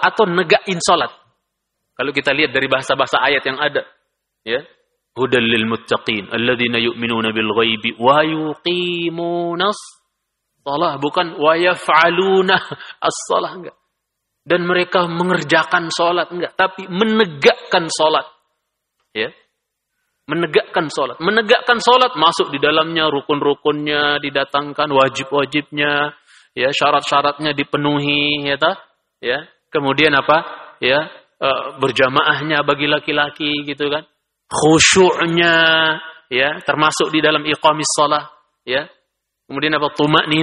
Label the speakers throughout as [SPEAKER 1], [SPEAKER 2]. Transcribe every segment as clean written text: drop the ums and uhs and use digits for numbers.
[SPEAKER 1] atau negakin salat. Kalau kita lihat dari bahasa-bahasa ayat yang ada, ya, hudal lil muttaqin alladzina yu'minuna bil ghaibi wa yuqimunas shalah, bukan wa yaf'aluna as-shalah, enggak. Dan mereka mengerjakan salat, enggak, tapi menegakkan salat. Ya. Menegakkan salat. Menegakkan salat masuk di dalamnya rukun-rukunnya didatangkan, wajib-wajibnya, ya, syarat-syaratnya dipenuhi, ya ta? Ya. Kemudian apa? Ya, berjamaahnya bagi laki-laki gitu kan. Khusyuknya, ya, termasuk di dalam iqamis shalah, ya. Kemudian apa?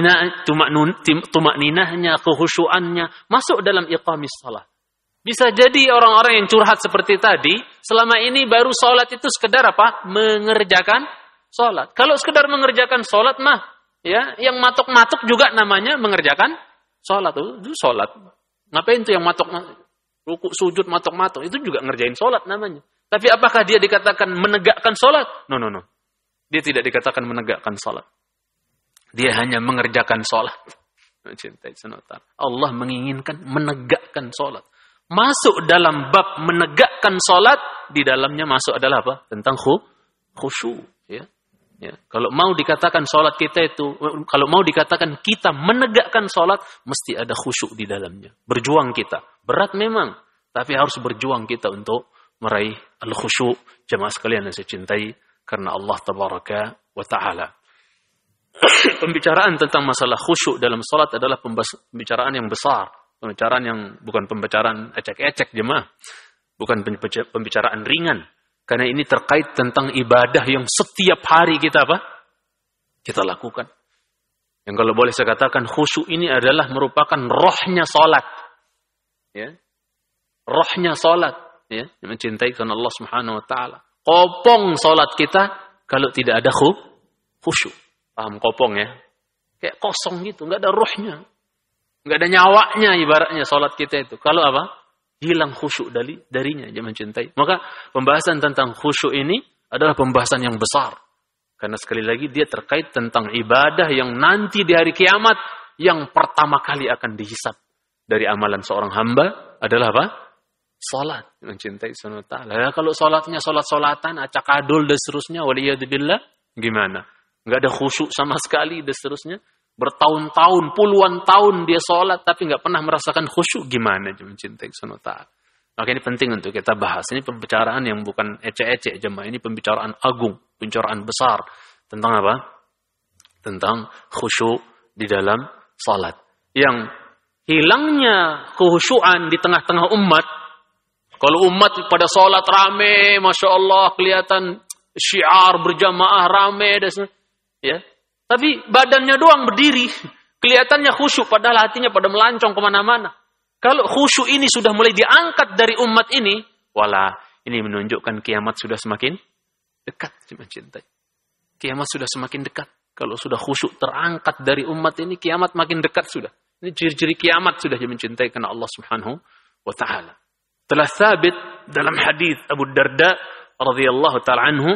[SPEAKER 1] Tumakninahnya, kekhusyuannya masuk dalam iqamis shalah. Bisa jadi orang-orang yang curhat seperti tadi, selama ini baru salat itu sekedar apa? Mengerjakan salat. Kalau sekedar mengerjakan salat mah, ya, yang matok-matok juga namanya mengerjakan salat. Itu salat. Ngapain tuh yang matok-matok? Rukuk, sujud, matok-matok, itu juga ngerjain salat namanya. Tapi apakah dia dikatakan menegakkan salat? No. Dia tidak dikatakan menegakkan salat. Dia hanya mengerjakan salat. Mencintai sunat. Allah menginginkan menegakkan salat. Masuk dalam bab menegakkan salat, di dalamnya masuk adalah apa? Tentang khusyuk, ya. Ya. Kalau mau dikatakan salat kita itu, kalau mau dikatakan kita menegakkan salat, mesti ada khusyuk di dalamnya. Berjuang kita. Berat memang, tapi harus berjuang kita untuk meraih al-khusyuk. Jemaah sekalian yang saya cintai karena Allah tabaraka wa ta'ala. Pembicaraan tentang masalah khusyuk dalam salat adalah pembicaraan yang besar. Pembicaraan yang bukan pembicaraan ecek-ecek jemaah. Bukan pembicaraan ringan. Karena ini terkait tentang ibadah yang setiap hari kita apa? Kita lakukan. Yang kalau boleh saya katakan, khusyuk ini adalah merupakan rohnya salat. Ya. Rohnya salat, ya, mencintai karena Allah Subhanahu wa taala. Kopong salat kita kalau tidak ada khusyuk. Paham kopong ya? Kayak kosong gitu, enggak ada rohnya. Enggak ada nyawanya ibaratnya salat kita itu. Kalau apa? Hilang khusyuk darinya, dia mencintai. Maka pembahasan tentang khusyuk ini adalah pembahasan yang besar. Karena sekali lagi dia terkait tentang ibadah yang nanti di hari kiamat yang pertama kali akan dihisab dari amalan seorang hamba adalah apa? Salat. Mencintai Subhanahu wa ta'ala. Ya, kalau salatnya salat-salatan, acak-adul dan seterusnya, waliyadzubillah, gimana? Enggak ada khusyuk sama sekali dan seterusnya. Bertahun-tahun, puluhan tahun dia sholat, tapi nggak pernah merasakan khusyuk, gimana dia mencintai Subhanahu wa ta'ala. Maka ini penting untuk kita bahas. Ini pembicaraan yang bukan ecek-ecek jemaah. Ini pembicaraan agung, pembicaraan besar. Tentang apa? Tentang khusyuk di dalam sholat. Yang hilangnya khusyuan di tengah-tengah umat. Kalau umat pada sholat rame, Masya Allah, kelihatan syiar berjamaah rame. Ya. Tapi badannya doang berdiri. Kelihatannya khusyuk, padahal hatinya pada melancong kemana-mana. Kalau khusyuk ini sudah mulai diangkat dari umat ini, wala, ini menunjukkan kiamat sudah semakin dekat. Mencintai. Kiamat sudah semakin dekat. Kalau sudah khusyuk terangkat dari umat ini, kiamat makin dekat sudah. Ini ciri-ciri kiamat sudah mencintai karena Allah Subhanahu wa ta'ala. Telah sabit dalam hadis Abu Darda radhiyallahu ta'ala anhu,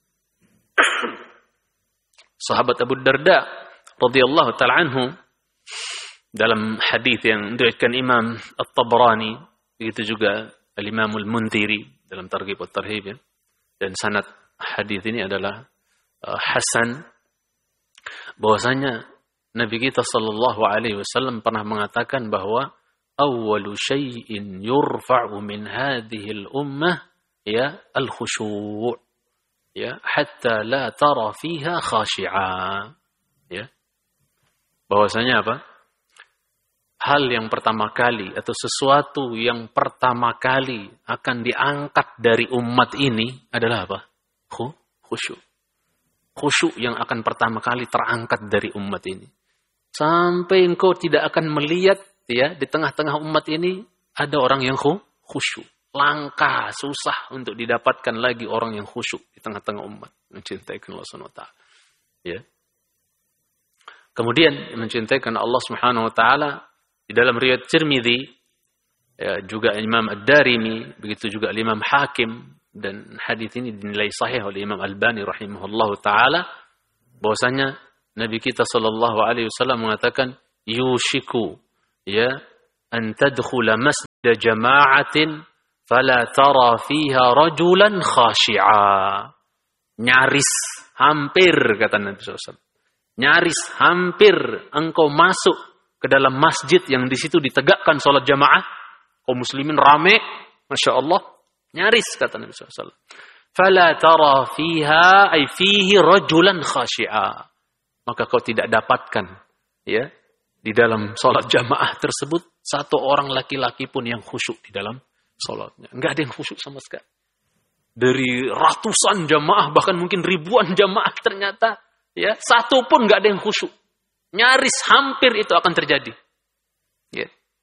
[SPEAKER 1] sahabat Abu Darda radhiyallahu ta'ala anhu, dalam hadis yang diriwayatkan Imam At-Tabrani, begitu juga Al-Imam Al-Mundhiri dalam Targhib wa Tarhib, ya. Dan sanad hadis ini adalah hasan, bahwasanya Nabi kita sallallahu alaihi wasallam pernah mengatakan bahwa awwalu syai'in yurfa'u min hadhihi al-ummah ya al-khusyu'. Ya, hatta la tara fiha khashi'a. Ya. Bahwasanya apa? Hal yang pertama kali atau sesuatu yang pertama kali akan diangkat dari umat ini adalah apa? Khusyuk. Khusyuk yang akan pertama kali terangkat dari umat ini. Sampai engkau tidak akan melihat, ya, di tengah-tengah umat ini ada orang yang khusyuk. Langka, susah untuk didapatkan lagi orang yang khusyuk di tengah-tengah umat. Mencintai Allah Subhanahu wa ta'ala. Ya. Kemudian mencintai Allah Subhanahu wa ta'ala di dalam riwayat Tirmidzi, ya, juga Imam Ad-Darimi, begitu juga Imam Hakim, dan hadis ini dinilai sahih oleh Imam Albani rahimahullahu ta'ala, bahwasanya Nabi kita sallallahu alaihi wasallam mengatakan yushiku, ya, an tadkhula masjid jama'atin fala tara fiha rajulan khashi'a. Nyaris, hampir, kata Nabi SAW. Nyaris, hampir engkau masuk ke dalam masjid yang di situ ditegakkan sholat jamaah. Kaum muslimin rame, Masya Allah. Nyaris, kata Nabi SAW. Fala tara fiha, ay fihi rajulan khashi'a. Maka kau tidak dapatkan, ya, di dalam sholat jamaah tersebut, satu orang laki-laki pun yang khusyuk di dalam sholatnya. Enggak ada yang khusyuk sama sekali. Dari ratusan jamaah, bahkan mungkin ribuan jamaah ternyata, ya, satu pun enggak ada yang khusyuk. Nyaris, hampir itu akan terjadi. Ya.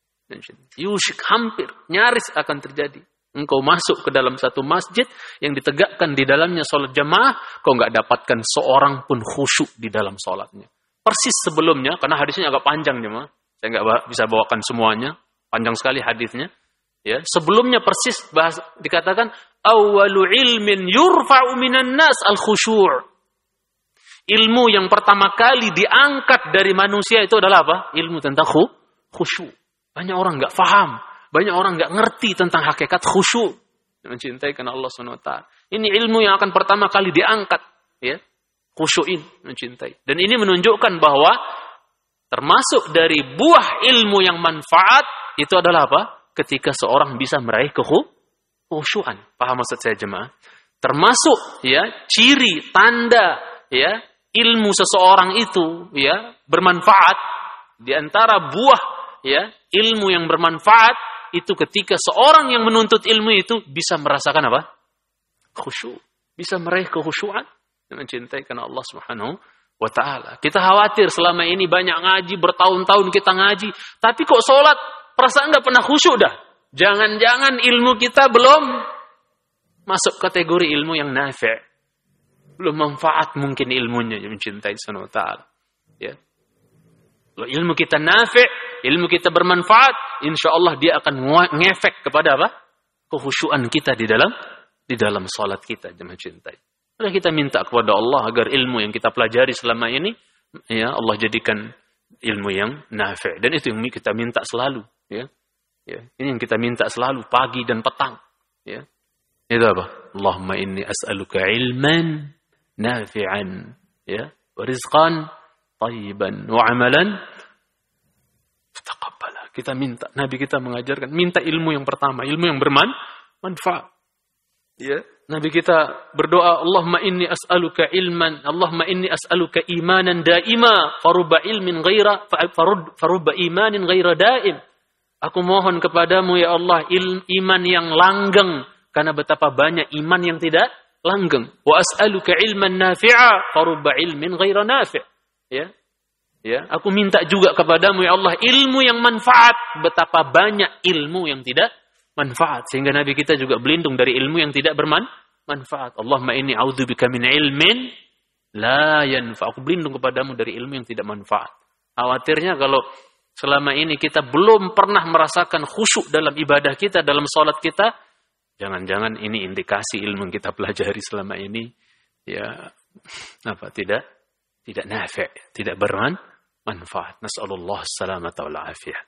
[SPEAKER 1] Yushik, hampir, nyaris akan terjadi. Engkau masuk ke dalam satu masjid yang ditegakkan di dalamnya sholat jamaah, kau enggak dapatkan seorang pun khusyuk di dalam sholatnya. Persis sebelumnya, karena hadisnya agak panjang jemaah, saya enggak bisa bawakan semuanya, panjang sekali hadisnya. Ya, sebelumnya persis dikatakan awwalu ilmin yurfa'u minan nas al-khusyu'. Ilmu yang pertama kali diangkat dari manusia itu adalah apa? Ilmu tentang khusyuk. Banyak orang enggak paham, banyak orang enggak ngerti tentang hakikat khusyuk. Mencintai karena Allah SWT. Ini ilmu yang akan pertama kali diangkat, ya. Khusyuin, mencintai. Dan ini menunjukkan bahwa termasuk dari buah ilmu yang manfaat itu adalah apa? Ketika seorang bisa meraih kekhusyuan. Paham maksud saya jemaah? Termasuk, ya, ciri, tanda, ya, ilmu seseorang itu, ya, bermanfaat. Di antara buah, ya, ilmu yang bermanfaat itu ketika seorang yang menuntut ilmu itu bisa merasakan apa? Khusyuk. Bisa meraih kekhusyuan. Mencintai karena Allah Subhanahu wa ta'ala. Kita khawatir selama ini banyak ngaji, bertahun-tahun kita ngaji, tapi kok sholat perasaan nggak pernah khusyuk dah. Jangan-jangan ilmu kita belum masuk kategori ilmu yang nafi'. Belum manfaat mungkin ilmunya, yang mencintai Subhanahu wa ta'ala. Ya. Kalau ilmu kita nafi', ilmu kita bermanfaat, insya Allah dia akan ngefek kepada apa? Kekhusyuan kita di dalam salat kita, jemaah cintai. Maka kita minta kepada Allah agar ilmu yang kita pelajari selama ini, ya, Allah jadikan ilmu yang nafi'. Dan itu yang kita minta selalu, ya. Ya, ini yang kita minta selalu pagi dan petang, ya. Itu apa? Allahumma inni as'aluka ilman nafi'an, ya, wa rizqan thayyiban wa amalan taqabbala. Kita minta, Nabi kita mengajarkan minta ilmu yang pertama, ilmu yang bermanfaat. Ya, Nabi kita berdoa, Allahumma inni as'aluka ilman, Allahumma inni as'aluka imanan daima, faruba ilmin ghaira, faruba imanin ghaira daim. Aku mohon kepadamu ya Allah iman yang langgeng, karena betapa banyak iman yang tidak langgeng. Wa as'aluka ilman nafi'a, faruba ilmin ghaira nafi'. Ya. Ya, aku minta juga kepadamu ya Allah ilmu yang manfaat, betapa banyak ilmu yang tidak manfaat, sehingga Nabi kita juga berlindung dari ilmu yang tidak bermanfaat. Allahumma inni a'udzubika min ilmin la yanfa'. Aku berlindung kepadamu dari ilmu yang tidak manfaat. Khawatirnya kalau selama ini kita belum pernah merasakan khusyuk dalam ibadah kita, dalam salat kita, jangan-jangan ini indikasi ilmu yang kita pelajari selama ini, ya, apa, tidak nafi', tidak bermanfaat. Nas'alullah salamata wal afiyah.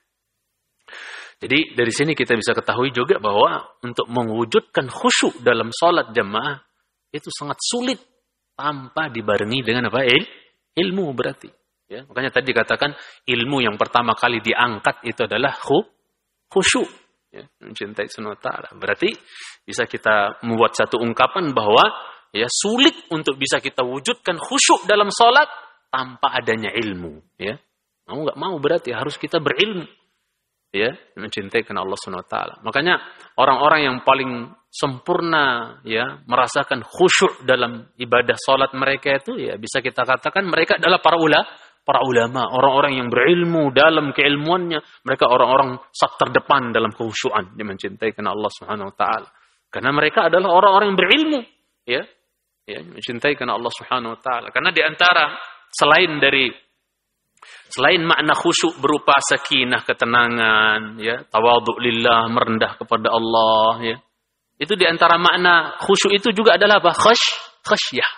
[SPEAKER 1] Jadi dari sini kita bisa ketahui juga bahwa untuk mewujudkan khusyuk dalam sholat jamaah itu sangat sulit tanpa dibarengi dengan apa? Ilmu berarti. Ya, makanya tadi dikatakan ilmu yang pertama kali diangkat itu adalah khusyuk. Ya, mencintai Subhanahu wa ta'ala. Berarti bisa kita membuat satu ungkapan bahwa ya sulit untuk bisa kita wujudkan khusyuk dalam sholat tanpa adanya ilmu. Ya, mau nggak mau berarti harus kita berilmu. Ya, mencintai karena Allah Subhanahu wa ta'ala. Makanya orang-orang yang paling sempurna, ya, merasakan khusyuk dalam ibadah salat mereka itu, ya, bisa kita katakan mereka adalah para ulama, orang-orang yang berilmu dalam keilmuannya. Mereka orang-orang saf terdepan dalam kekhusyuan, yang mencintai karena Allah Subhanahu wa ta'ala. Karena mereka adalah orang-orang yang berilmu, ya. Ya, mencintai karena Allah Subhanahu wa ta'ala. Karena di antara selain makna khusyuk berupa sakinah, ketenangan, ya, tawadhu lillah, merendah kepada Allah, ya. Itu di antara makna khusyuk itu juga adalah apa? Khasyah.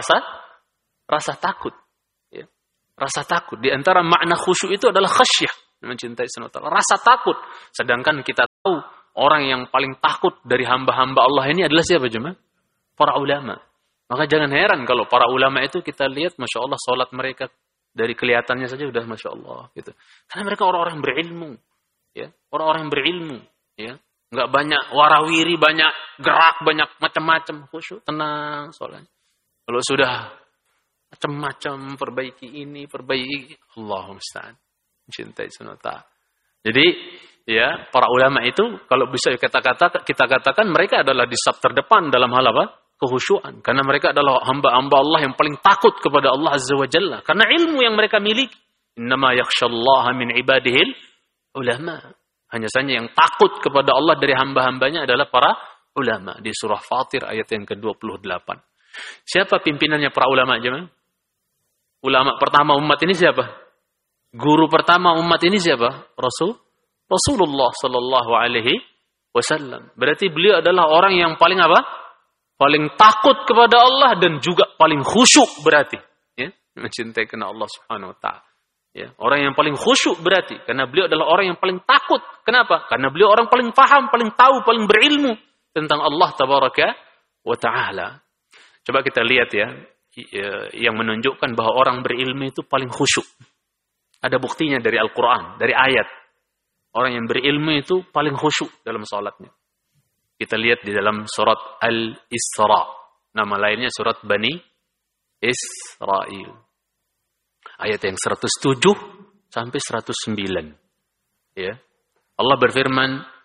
[SPEAKER 1] Rasa takut, ya. Rasa takut. Di antara makna khusyuk itu adalah khasyah, mencintai SWT. Rasa takut. Sedangkan kita tahu orang yang paling takut dari hamba-hamba Allah ini adalah siapa jemaah? Para ulama. Maka jangan heran kalau para ulama itu kita lihat, Masya Allah, sholat mereka dari kelihatannya saja udah Masya Allah. Gitu. Karena mereka orang-orang berilmu. Ya, orang-orang yang berilmu. Ya. Nggak banyak warawiri, banyak gerak, banyak macam-macam. Khusyuk, tenang sholatnya. Kalau sudah macam-macam, perbaiki ini, perbaiki, Allahumma musta'an. Cintai sunata. Jadi, ya, para ulama itu, kalau bisa kita katakan mereka adalah di saf terdepan dalam hal apa? Kehusyuan. Karena mereka adalah hamba-hamba Allah yang paling takut kepada Allah Azza wa Jalla. Karena ilmu yang mereka miliki. Innama yakhshallaha min ibadihil ulama. Hanya saja yang takut kepada Allah dari hamba-hambanya adalah para ulama. Di surah Fatir ayat yang ke-28. Siapa pimpinannya para ulama jemaah? Ulama pertama umat ini siapa? Guru pertama umat ini siapa? Rasulullah sallallahu alaihi wasallam. Berarti beliau adalah orang yang paling apa? Paling takut kepada Allah dan juga paling khusyuk berarti, ya, mencintai karena Allah Subhanahu wa taala. Ya, orang yang paling khusyuk berarti karena beliau adalah orang yang paling takut. Kenapa? Karena beliau orang paling paham, paling tahu, paling berilmu tentang Allah tabaraka wa taala. Coba kita lihat ya, yang menunjukkan bahwa orang berilmu itu paling khusyuk. Ada buktinya dari Al-Quran, dari ayat. Orang yang berilmu itu paling khusyuk dalam salatnya. Kita lihat di dalam surat Al-Isra. Nama lainnya surat Bani Israel. Ayat yang 107 sampai 109. Ya. Allah berfirman,